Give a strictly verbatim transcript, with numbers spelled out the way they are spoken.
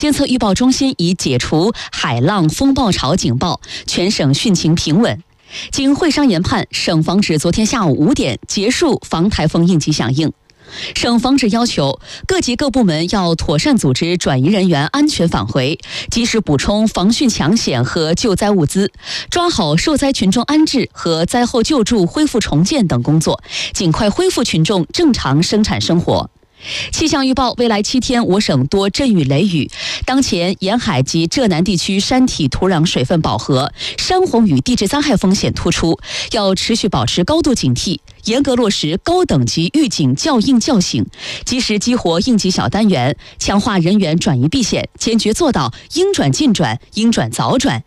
监测预报中心已解除海浪风暴潮警报，全省汛情平稳。经会商研判，省防指昨天下午五点结束防台风应急响应。省防指要求各级各部门要妥善组织转移人员安全返回，及时补充防汛抢险和救灾物资，抓好受灾群众安置和灾后救助、恢复重建等工作，尽快恢复群众正常生产生活。气象预报，未来七天我省多阵雨雷雨。当前沿海及浙南地区山体土壤水分饱和，山洪与地质灾害风险突出，要持续保持高度警惕，严格落实高等级预警校应校醒，及时激活应急小单元，强化人员转移避险，坚决做到应转尽转、应转早转、